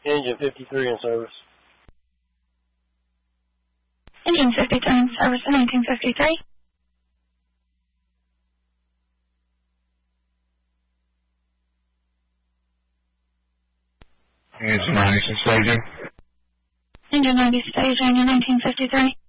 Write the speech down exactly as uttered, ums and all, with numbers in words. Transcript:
Engine fifty-three in service. Engine fifty-three in service in nineteen fifty-three. Engine ninety staging. Engine ninety staging in nineteen fifty-three.